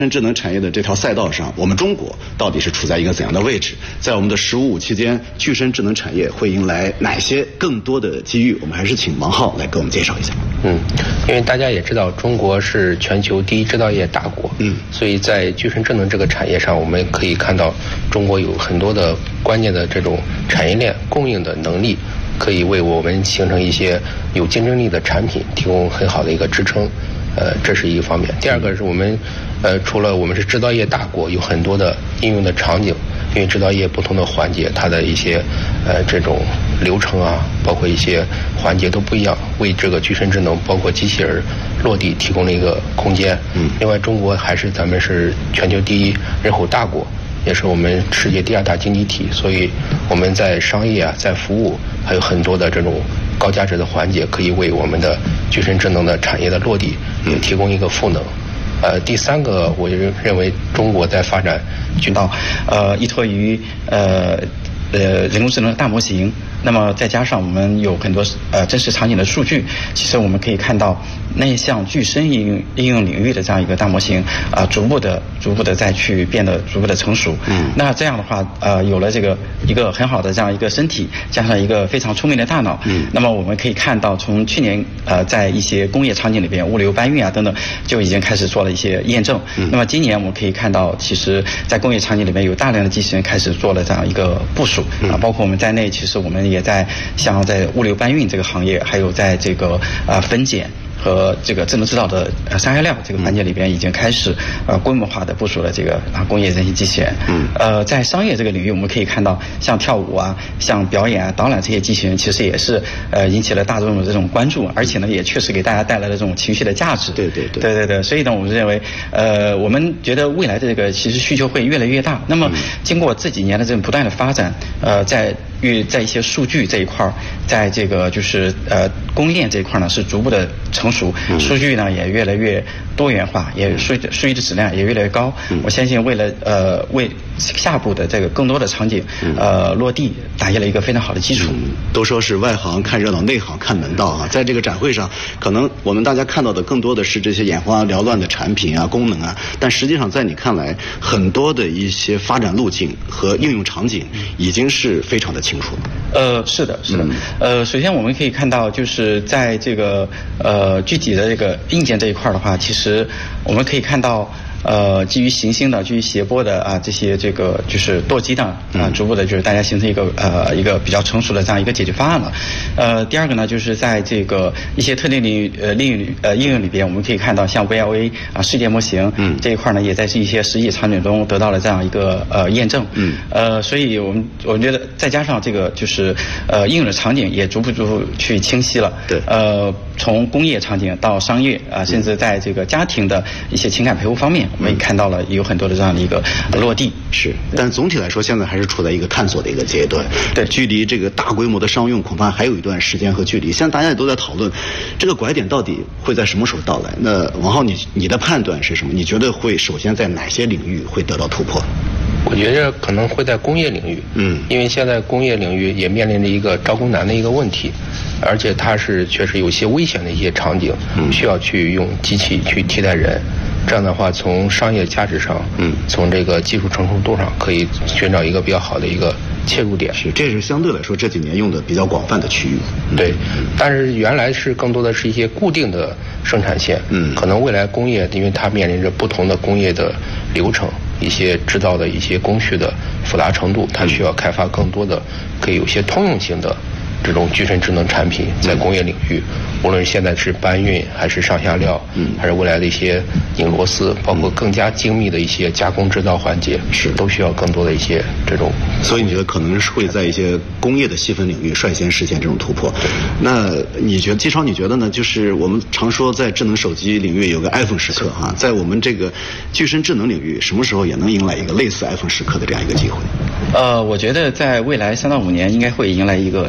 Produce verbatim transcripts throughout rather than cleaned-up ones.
智能产业的这条赛道上，我们中国到底是处在一个怎样的位置？在我们的“十五五”期间，具身智能产业会迎来哪些更多的机遇？我们还是请王浩来给我们介绍一下。 嗯，因为大家也知道，中国是全球第一制造业大国，嗯，所以在具身智能这个产业上，我们可以看到中国有很多的关键的这种产业链供应的能力，可以为我们形成一些有竞争力的产品提供很好的一个支撑。呃，这是一个方面。第二个是我们，呃，除了我们是制造业大国，有很多的应用的场景，因为制造业不同的环节，它的一些呃这种流程啊，包括一些环节都不一样，为这个具身智能包括机器人落地提供了一个空间。嗯。另外，中国还是咱们是全球第一人口大国，也是我们世界第二大经济体，所以我们在商业啊，在服务还有很多的这种高价值的环节，可以为我们的具身智能的产业的落地也提供一个赋能。呃，第三个，我认为中国在发展渠道，呃，依托于呃呃人工智能大模型，那么再加上我们有很多呃真实场景的数据，其实我们可以看到内向具身应用应用领域的这样一个大模型啊、呃，逐步的逐步的再去变得逐步的成熟。嗯，那这样的话，呃，有了这个一个很好的这样一个身体，加上一个非常聪明的大脑，嗯，那么我们可以看到，从去年呃在一些工业场景里边，物流搬运啊等等，就已经开始做了一些验证。嗯，那么今年我们可以看到，其实在工业场景里面有大量的机器人开始做了这样一个部署啊，包括我们在内，其实我们也在像在物流搬运这个行业，还有在这个啊、呃、分拣和这个智能制造的呃上下料这个环节里边，已经开始呃规模化的部署了这个啊工业人形机器人。嗯。呃，在商业这个领域，我们可以看到，像跳舞啊、像表演啊、导览这些机器人，其实也是呃引起了大众的这种关注，而且呢，也确实给大家带来了这种情绪的价值。 对对对。 对对对，所以呢，我们认为，呃，我们觉得未来的这个其实需求会越来越大。那么，经过这几年的这种不断的发展，呃，在与在一些数据这一块儿，在这个就是呃供应链这一块呢，是逐步的成熟，数据呢也越来越多元化，也数据数据的质量也越来越高。我相信为了呃为下步的这个更多的场景呃落地打下了一个非常好的基础。 嗯、都说是外行看热闹，内行看门道啊。在这个展会上，可能我们大家看到的更多的是这些眼花缭乱的产品啊、功能啊，但实际上在你看来，很多的一些发展路径和应用场景已经是非常的清楚了。 呃，是的，是的。嗯、呃，首先我们可以看到，就是在这个呃具体的这个硬件这一块的话，其实我们可以看到。呃，基于行星的、基于谐波的啊，这些这个就是舵机的啊，逐步的就是大家形成一个呃一个比较成熟的这样一个解决方案了。呃，第二个呢，就是在这个一些特定领域呃领域呃应用里边，我们可以看到像 V L A 啊世界模型嗯这一块呢，也在一些实际场景中得到了这样一个呃验证。嗯。呃，所以我们我觉得再加上这个就是呃应用的场景也逐步逐步去清晰了。对。呃，从工业场景到商业啊，甚至在这个家庭的一些情感陪护方面。我们也看到了有很多的这样的一个落地， 是，但总体来说，现在还是处在一个探索的一个阶段。对，距离这个大规模的商用恐怕还有一段时间和距离。现在大家也都在讨论，这个拐点到底会在什么时候到来？那王浩，你你的判断是什么？你觉得会首先在哪些领域会得到突破？ 我觉得可能会在工业领域，嗯，因为现在工业领域也面临着一个招工难的一个问题，而且它是确实有些危险的一些场景，嗯，需要去用机器去替代人。这样的话，从商业价值上，嗯，从这个技术成熟度上，可以寻找一个比较好的一个切入点。 是，这是相对来说这几年用的比较广泛的区域。 对，但是原来是更多的是一些固定的生产线，嗯，可能未来工业，因为它面临着不同的工业的流程，一些制造的一些工序的复杂程度，它需要开发更多的可以有些通用性的这种具身智能产品，在工业领域，无论现在是搬运还是上下料，嗯，还是未来的一些拧螺丝，包括更加精密的一些加工制造环节，是都需要更多的一些这种。 所以你觉得可能是会在一些工业的细分领域率先实现这种突破？那你觉得季超你觉得呢？就是我们常说在智能手机领域有个 iPhone 时刻哈，在我们这个具身智能领域，什么时候也能迎来一个类似 iPhone 时刻的这样一个机会？ 呃，我觉得在未来三到五年应该会迎来一个这样的一个。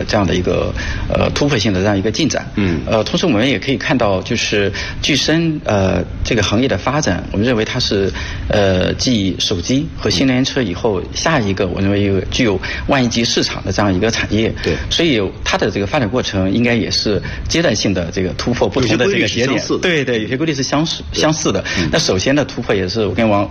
一个呃突破性的这样一个进展。嗯。呃，同时我们也可以看到，就是具身呃这个行业的发展，我们认为它是呃继手机和新能源车以后下一个我认为一个具有万亿级市场的这样一个产业。对。所以它的这个发展过程应该也是阶段性的这个突破不同的这个节点。对对，有些规律是相似相似的。嗯、那首先的突破也是我跟王